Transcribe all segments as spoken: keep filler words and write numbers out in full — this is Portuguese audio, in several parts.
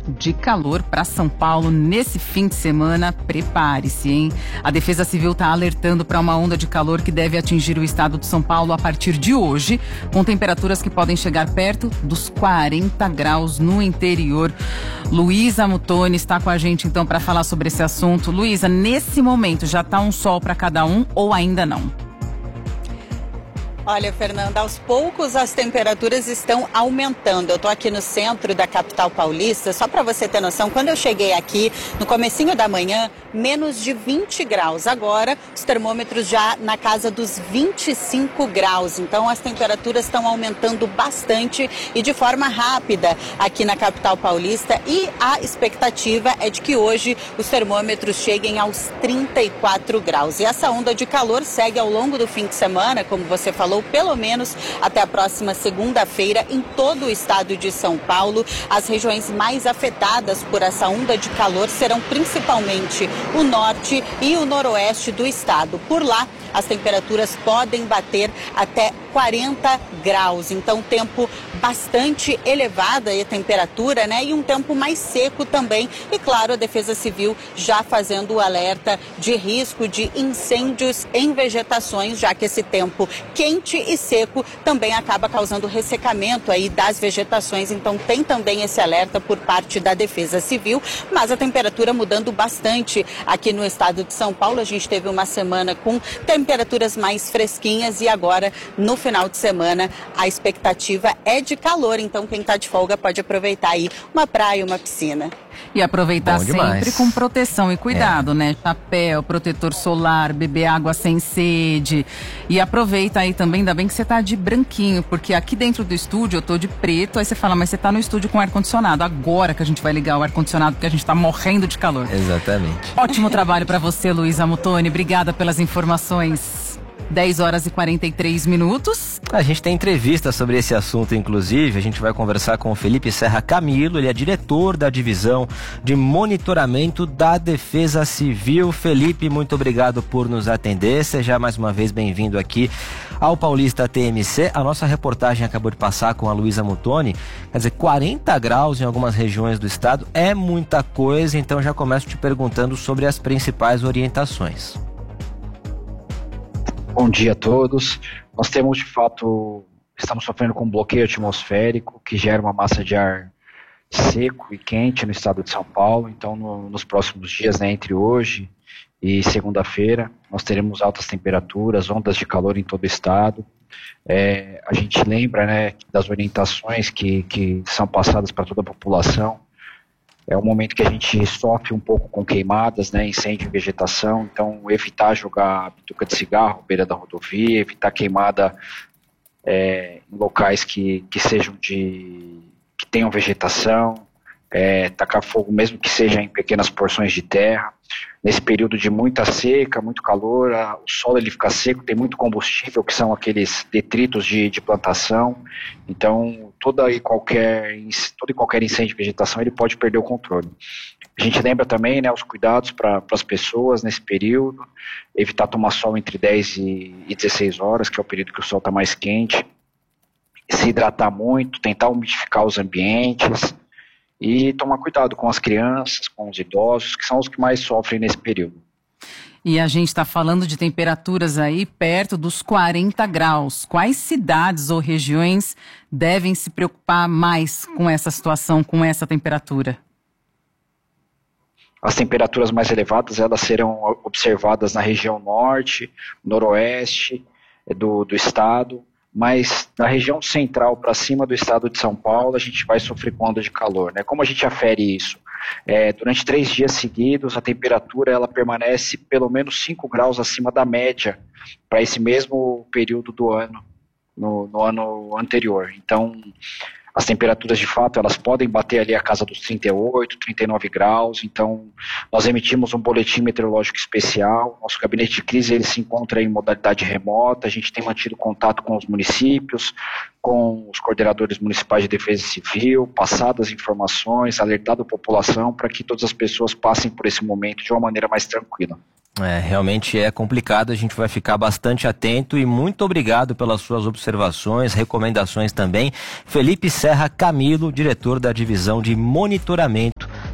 de calor para São Paulo nesse fim de semana. Prepare-se, hein? A Defesa Civil está alertando para uma onda de calor que deve atingir o estado de São Paulo a partir de hoje, com temperaturas que podem chegar perto dos quarenta graus no interior. Luísa Muttoni está com a gente então para falar sobre esse assunto. Luísa, nesse momento já está um sol para cada um ou ainda não? Olha, Fernanda, aos poucos as temperaturas estão aumentando. Eu estou aqui no centro da capital paulista, só para você ter noção, quando eu cheguei aqui no comecinho da manhã, menos de vinte graus. Agora, os termômetros já na casa dos vinte e cinco graus. Então, as temperaturas estão aumentando bastante e de forma rápida aqui na capital paulista. E a expectativa é de que hoje os termômetros cheguem aos trinta e quatro graus. E essa onda de calor segue ao longo do fim de semana, como você falou, pelo menos até a próxima segunda-feira em todo o estado de São Paulo. As regiões mais afetadas por essa onda de calor serão principalmente o norte e o noroeste do estado. Por lá, as temperaturas podem bater até quarenta graus. Então, tempo bastante elevado aí a temperatura, né? E um tempo mais seco também. E, claro, a Defesa Civil já fazendo o alerta de risco de incêndios em vegetações, já que esse tempo quente e seco também acaba causando ressecamento aí das vegetações. Então, tem também esse alerta por parte da Defesa Civil. Mas a temperatura mudando bastante aqui no estado de São Paulo. A gente teve uma semana com temperaturas mais fresquinhas e agora, no final de semana, a expectativa é de calor. Então, quem está de folga pode aproveitar aí uma praia, uma piscina. E aproveitar sempre com proteção e cuidado, é. né? Chapéu, protetor solar, beber água sem sede. E aproveita aí também, ainda bem que você tá de branquinho, porque aqui dentro do estúdio eu tô de preto, aí você fala, mas você tá no estúdio com ar-condicionado. Agora que a gente vai ligar o ar-condicionado, porque a gente tá morrendo de calor. Exatamente. Ótimo trabalho pra você, Luísa Muttoni. Obrigada pelas informações. dez horas e quarenta e três minutos. A gente tem entrevista sobre esse assunto, inclusive. A gente vai conversar com o Felipe Serra Camilo. Ele é diretor da divisão de monitoramento da Defesa Civil. Felipe, muito obrigado por nos atender. Seja mais uma vez bem-vindo aqui ao Paulista T M C. A nossa reportagem acabou de passar com a Luísa Muttoni. Quer dizer, quarenta graus em algumas regiões do estado é muita coisa. Então já começo te perguntando sobre as principais orientações. Bom dia a todos. Nós temos, de fato, estamos sofrendo com um bloqueio atmosférico que gera uma massa de ar seco e quente no estado de São Paulo. Então, no, nos próximos dias, né, entre hoje e segunda-feira, nós teremos altas temperaturas, ondas de calor em todo o estado. É, a gente lembra, né, das orientações que, que são passadas para toda a população. É um momento que a gente sofre um pouco com queimadas, né, incêndio em vegetação, então evitar jogar bituca de cigarro à beira da rodovia, evitar queimada é, em locais que, que sejam de, que tenham vegetação, é, tacar fogo mesmo que seja em pequenas porções de terra. Nesse período de muita seca, muito calor, a, o solo ele fica seco, tem muito combustível, que são aqueles detritos de, de plantação, então toda e, qualquer, todo e qualquer incêndio de vegetação ele pode perder o controle. A gente lembra também, né, os cuidados para as pessoas nesse período, evitar tomar sol entre dez e dezesseis horas, que é o período que o sol está mais quente, se hidratar muito, tentar umidificar os ambientes, e tomar cuidado com as crianças, com os idosos, que são os que mais sofrem nesse período. E a gente está falando de temperaturas aí perto dos quarenta graus. Quais cidades ou regiões devem se preocupar mais com essa situação, com essa temperatura? As temperaturas mais elevadas, elas serão observadas na região norte, noroeste do, do estado, mas na região central para cima do estado de São Paulo a gente vai sofrer com onda de calor, né? Como a gente afere isso? É, durante três dias seguidos a temperatura ela permanece pelo menos cinco graus acima da média para esse mesmo período do ano, no, no ano anterior. Então as temperaturas de fato elas podem bater ali a casa dos trinta e oito, trinta e nove graus, então nós emitimos um boletim meteorológico especial, nosso gabinete de crise ele se encontra em modalidade remota, a gente tem mantido contato com os municípios, com os coordenadores municipais de defesa civil, passado as informações, alertado a população para que todas as pessoas passem por esse momento de uma maneira mais tranquila. É, realmente é complicado, a gente vai ficar bastante atento e muito obrigado pelas suas observações, recomendações também. Felipe Serra Camilo, diretor da divisão de monitoramento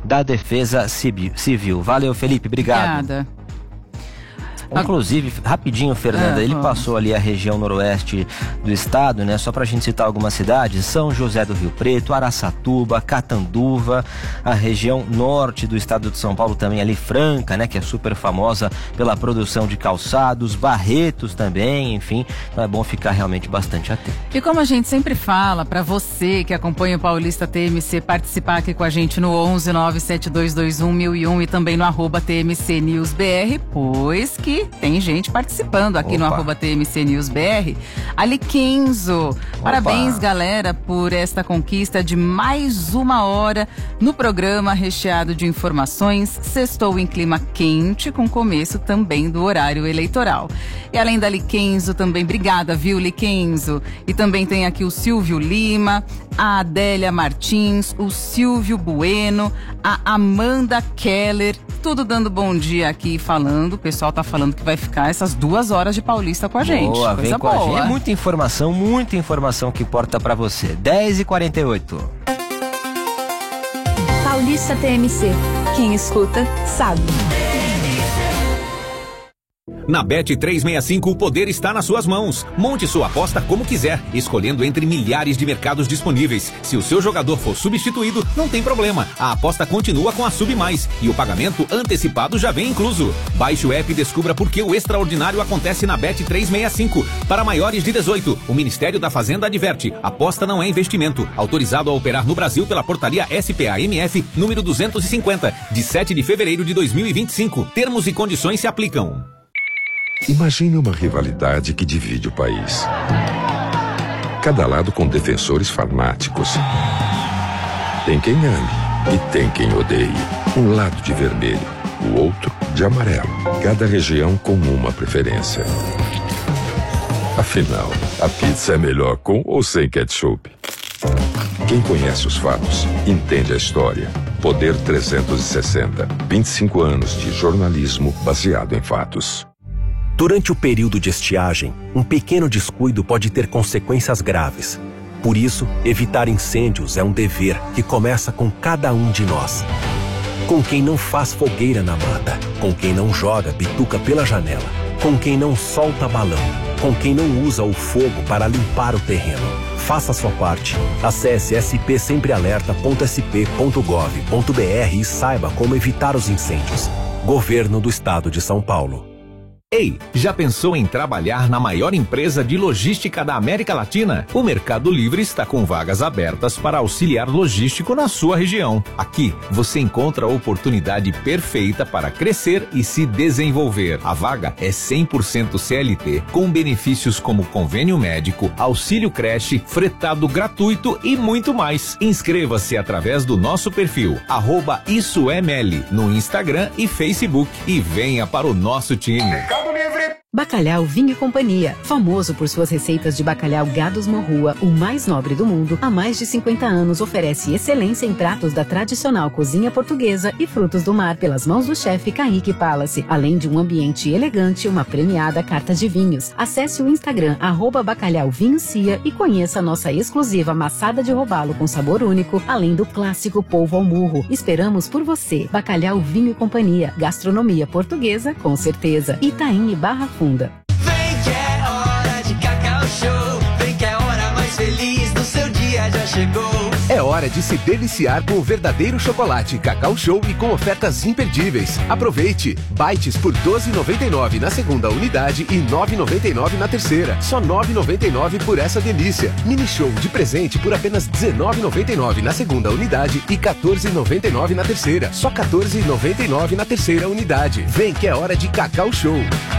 da Defesa Civil. Valeu, Felipe, obrigado. Obrigada. Inclusive, rapidinho, Fernanda, é, ele vamos. passou ali a região noroeste do estado, né? Só pra gente citar algumas cidades: São José do Rio Preto, Araçatuba, Catanduva, a região norte do estado de São Paulo também ali, Franca, né? Que é super famosa pela produção de calçados, Barretos também, enfim. Então é bom ficar realmente bastante atento. E como a gente sempre fala, para você que acompanha o Paulista T M C, participar aqui com a gente no onze nove sete dois dois um mil e um e também no arroba T M C News B R, pois que tem gente participando aqui Opa. no arroba T M C News B R. Aliquenzo, parabéns, galera, por esta conquista de mais uma hora no programa recheado de informações. Sextou em clima quente, com começo também do horário eleitoral. E além da Aliquenzo, também obrigada, viu, Liquenzo? E também tem aqui o Silvio Lima, a Adélia Martins, o Silvio Bueno, a Amanda Keller, tudo dando bom dia aqui falando. O pessoal tá falando que vai ficar essas duas horas de Paulista com a gente. Boa, Coisa vem com boa. a gente. É muita informação, muita informação que importa pra você. dez e quarenta e oito. Paulista T M C. Quem escuta, sabe. Na Bet trezentos e sessenta e cinco, o poder está nas suas mãos. Monte sua aposta como quiser, escolhendo entre milhares de mercados disponíveis. Se o seu jogador for substituído, não tem problema. A aposta continua com a Sub Mais e o pagamento antecipado já vem incluso. Baixe o app e descubra por que o extraordinário acontece na Bet trezentos e sessenta e cinco. Para maiores de dezoito, o Ministério da Fazenda adverte: aposta não é investimento. Autorizado a operar no Brasil pela portaria S P A M F número duzentos e cinquenta, de sete de fevereiro de dois mil e vinte e cinco. Termos e condições se aplicam. Imagine uma rivalidade que divide o país. Cada lado com defensores fanáticos. Tem quem ame e tem quem odeie. Um lado de vermelho, o outro de amarelo. Cada região com uma preferência. Afinal, a pizza é melhor com ou sem ketchup? Quem conhece os fatos, entende a história. Poder trezentos e sessenta. vinte e cinco anos de jornalismo baseado em fatos. Durante o período de estiagem, um pequeno descuido pode ter consequências graves. Por isso, evitar incêndios é um dever que começa com cada um de nós. Com quem não faz fogueira na mata, com quem não joga bituca pela janela, com quem não solta balão, com quem não usa o fogo para limpar o terreno. Faça a sua parte. Acesse s p sempre alerta ponto s p ponto gov ponto b r e saiba como evitar os incêndios. Governo do Estado de São Paulo. Ei, já pensou em trabalhar na maior empresa de logística da América Latina? O Mercado Livre está com vagas abertas para auxiliar logístico na sua região. Aqui, você encontra a oportunidade perfeita para crescer e se desenvolver. A vaga é cem por cento C L T, com benefícios como convênio médico, auxílio creche, fretado gratuito e muito mais. Inscreva-se através do nosso perfil, arroba Isso é Meli, no Instagram e Facebook, e venha para o nosso time. Bacalhau Vinho e Companhia, famoso por suas receitas de bacalhau Gados Morrua, o mais nobre do mundo, há mais de cinquenta anos oferece excelência em pratos da tradicional cozinha portuguesa e frutos do mar pelas mãos do chefe Kaique Palace, além de um ambiente elegante e uma premiada carta de vinhos. Acesse o Instagram, arroba Bacalhau Vinho Cia, e conheça a nossa exclusiva maçada de robalo com sabor único, além do clássico polvo ao murro. Esperamos por você. Bacalhau Vinho e Companhia, gastronomia portuguesa com certeza. Itaim e Barra Funda. Vem que é hora de Cacau Show. Vem que é a hora mais feliz do seu dia já chegou. É hora de se deliciar com o verdadeiro chocolate Cacau Show e com ofertas imperdíveis. Aproveite! Bites por doze reais e noventa e nove centavos na segunda unidade e nove reais e noventa e nove centavos na terceira. Só nove reais e noventa e nove centavos por essa delícia. Mini Show de presente por apenas dezenove reais e noventa e nove centavos na segunda unidade e quatorze reais e noventa e nove centavos na terceira. Só quatorze reais e noventa e nove centavos na terceira unidade. Vem que é hora de Cacau Show.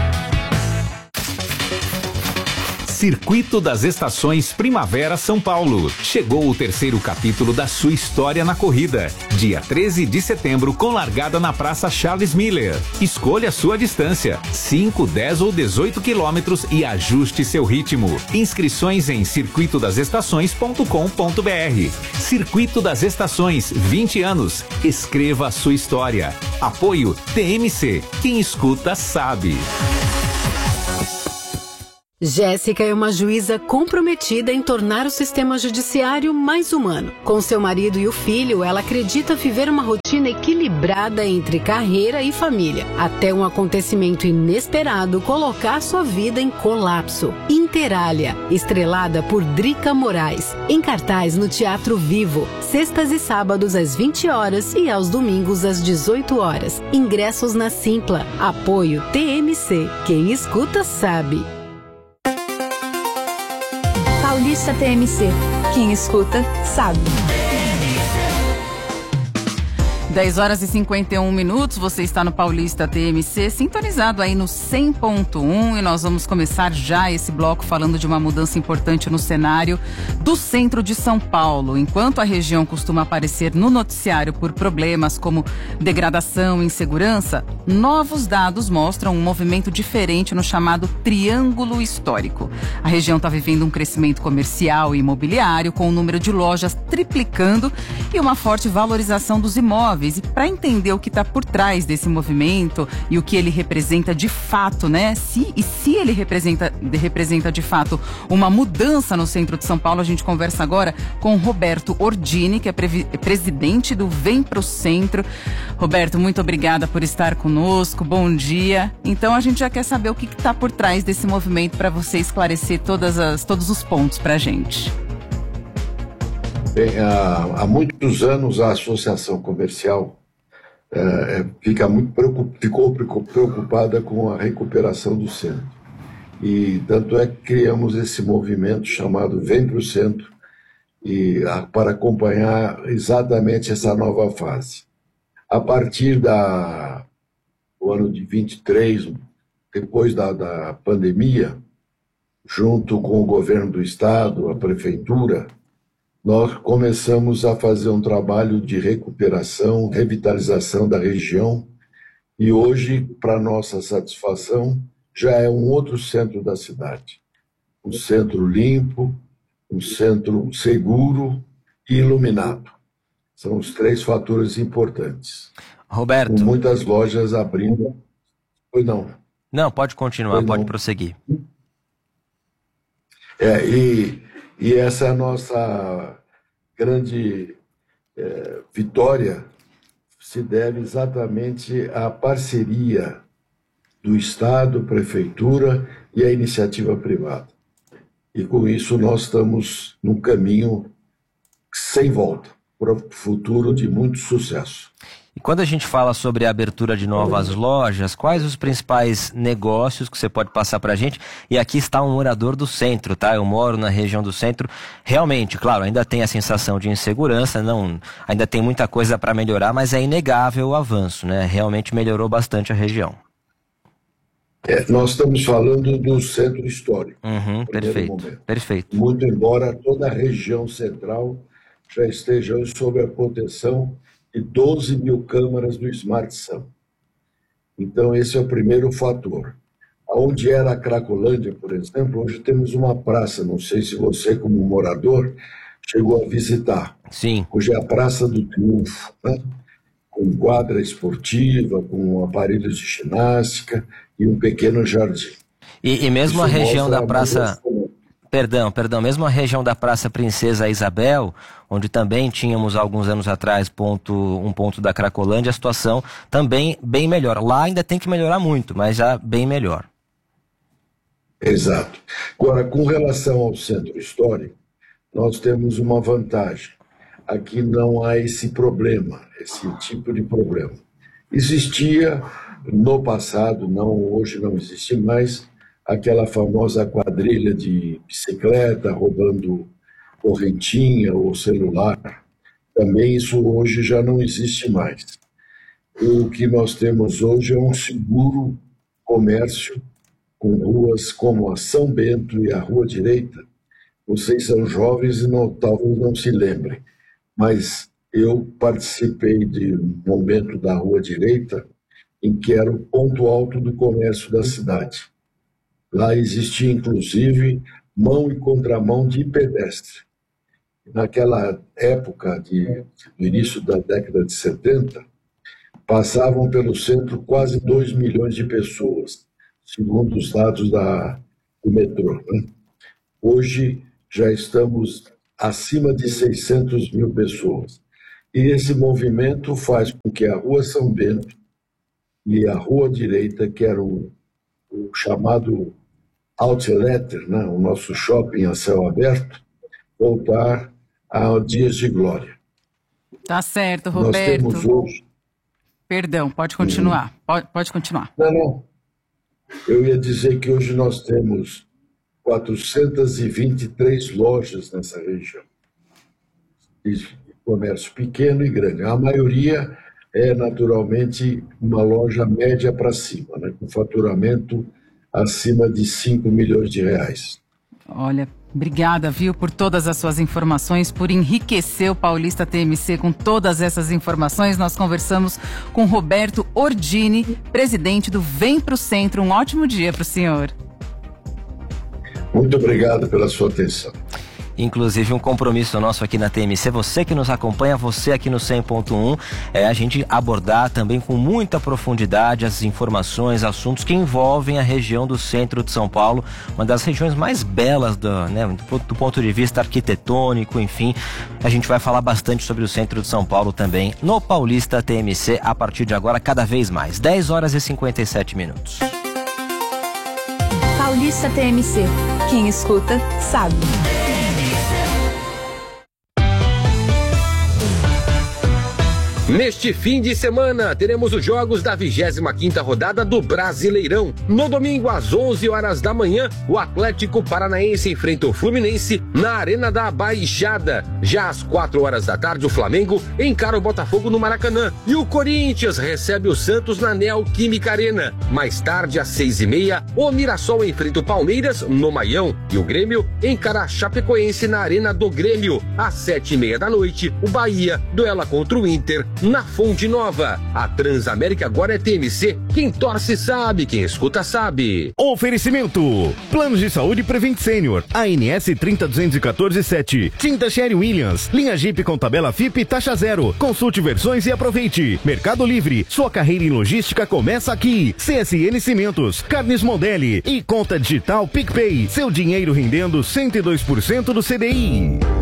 Circuito das Estações Primavera São Paulo. Chegou o terceiro capítulo da sua história na corrida. Dia treze de setembro, com largada na Praça Charles Miller. Escolha a sua distância, cinco, dez ou dezoito quilômetros, e ajuste seu ritmo. Inscrições em circuito das estações ponto com ponto b r. Circuito das Estações, vinte anos. Escreva a sua história. Apoio T M C. Quem escuta sabe. Jéssica é uma juíza comprometida em tornar o sistema judiciário mais humano. Com seu marido e o filho, ela acredita viver uma rotina equilibrada entre carreira e família, até um acontecimento inesperado colocar sua vida em colapso. Interália, estrelada por Drica Moraes, em cartaz no Teatro Vivo, sextas e sábados às vinte horas e aos domingos às dezoito horas. Ingressos na Simpla. Apoio T M C. Quem escuta sabe. Paulista T M C. Quem escuta, sabe. dez horas e cinquenta e um minutos, você está no Paulista T M C, sintonizado aí no cem ponto um, e nós vamos começar já esse bloco falando de uma mudança importante no cenário do centro de São Paulo. Enquanto a região costuma aparecer no noticiário por problemas como degradação e insegurança, novos dados mostram um movimento diferente no chamado Triângulo Histórico. A região está vivendo um crescimento comercial e imobiliário, com o número de lojas triplicando e uma forte valorização dos imóveis. E para entender o que está por trás desse movimento e o que ele representa de fato, né? Se, e se ele representa, representa de fato uma mudança no centro de São Paulo, a gente conversa agora com Roberto Ordini, que é previ, presidente do Vem Pro Centro. Roberto, muito obrigada por estar conosco, bom dia. Então a gente já quer saber o que está por trás desse movimento para você esclarecer todas as, todos os pontos para a gente. Bem, há, há muitos anos a Associação Comercial é, fica muito preocup, ficou preocupada com a recuperação do centro. E tanto é que criamos esse movimento chamado Vem Pro Centro, e, a, para acompanhar exatamente essa nova fase. A partir da, do ano de vinte e três, depois da, da pandemia, junto com o governo do estado, a prefeitura, nós começamos a fazer um trabalho de recuperação, revitalização da região, e hoje, para nossa satisfação, já é um outro centro da cidade. Um centro limpo, um centro seguro e iluminado. São os três fatores importantes. Roberto. Com muitas lojas abrindo. Pois não. Não, pode continuar, pois pode não. prosseguir. É, e... E essa é a nossa grande é, vitória se deve exatamente à parceria do Estado, Prefeitura e a iniciativa privada. E com isso nós estamos num caminho sem volta para o futuro de muito sucesso. E quando a gente fala sobre a abertura de novas lojas, quais os principais negócios que você pode passar para a gente? E aqui está um morador do centro, tá? Eu moro na região do centro. Realmente, claro, ainda tem a sensação de insegurança, não, ainda tem muita coisa para melhorar, mas é inegável o avanço, né? Realmente melhorou bastante a região. É, nós estamos falando do centro histórico. Uhum, perfeito, momento. perfeito. Muito embora toda a região central já esteja sob a proteção de doze mil câmaras do Smart Sun. Então, esse é o primeiro fator. Onde era a Cracolândia, por exemplo, hoje temos uma praça, não sei se você, como morador, chegou a visitar. Sim. Hoje é a Praça do Triunfo, né? Com quadra esportiva, com aparelhos de ginástica e um pequeno jardim. E, e mesmo Isso a região da praça... Perdão, perdão, mesmo a região da Praça Princesa Isabel, onde também tínhamos alguns anos atrás ponto, um ponto da Cracolândia, a situação também bem melhor. Lá ainda tem que melhorar muito, mas já bem melhor. Exato. Agora, com relação ao centro histórico, nós temos uma vantagem. Aqui não há esse problema, esse tipo de problema. Existia no passado, não, hoje não existe mais, aquela famosa quadrilha de bicicleta roubando correntinha ou celular. Também isso hoje já não existe mais. O que nós temos hoje é um seguro comércio com ruas como a São Bento e a Rua Direita. Vocês são jovens e não, talvez não se lembrem, mas eu participei de um momento da Rua Direita em que era o ponto alto do comércio da cidade. Lá existia, inclusive, mão e contramão de pedestre. Naquela época, de, do início da década de setenta, passavam pelo centro quase dois milhões de pessoas, segundo os dados da do metrô, né? Hoje já estamos acima de seiscentas mil pessoas. E esse movimento faz com que a Rua São Bento e a Rua Direita, que era o, o chamado Outlet, né, o nosso shopping a céu aberto, voltar a dias de glória. Tá certo, Roberto. Nós temos hoje... Perdão, pode continuar. Uhum. Pode, pode continuar. Não, não. Eu ia dizer que hoje nós temos quatrocentas e vinte e três lojas nessa região. De comércio pequeno e grande. A maioria é, naturalmente, uma loja média para cima, né, com faturamento acima de cinco milhões de reais. Olha, obrigada, viu, por todas as suas informações, por enriquecer o Paulista T M C com todas essas informações. Nós conversamos com Roberto Ordini, presidente do Vem Pro Centro. Um ótimo dia para o senhor. Muito obrigado pela sua atenção. Inclusive um compromisso nosso aqui na T M C, você que nos acompanha, você aqui no cem ponto um, é a gente abordar também com muita profundidade as informações, assuntos que envolvem a região do centro de São Paulo, uma das regiões mais belas do, né, do, do ponto de vista arquitetônico, enfim. A gente vai falar bastante sobre o centro de São Paulo também no Paulista T M C a partir de agora, cada vez mais. dez horas e cinquenta e sete minutos. Paulista T M C. Quem escuta, sabe. Neste fim de semana, teremos os jogos da vigésima quinta rodada do Brasileirão. No domingo, às onze horas da manhã, o Atlético Paranaense enfrenta o Fluminense na Arena da Baixada. Já às quatro horas da tarde, o Flamengo encara o Botafogo no Maracanã. E o Corinthians recebe o Santos na Neoquímica Arena. Mais tarde, às seis e meia, o Mirassol enfrenta o Palmeiras no Maião. E o Grêmio encara a Chapecoense na Arena do Grêmio. Às sete e meia da noite, o Bahia duela contra o Inter na Fonte Nova. A Transamérica agora é T M C. Quem torce sabe, quem escuta sabe. Oferecimento: Planos de Saúde Prevent Senior, A N S trinta duzentos e quatorze sete. Tinta Sherry Williams, linha Jeep com tabela F I P e taxa zero. Consulte versões e aproveite. Mercado Livre, sua carreira em logística começa aqui. C S N Cimentos, Carnes Modeli e conta digital PicPay. Seu dinheiro rendendo cento e dois por cento do C D I.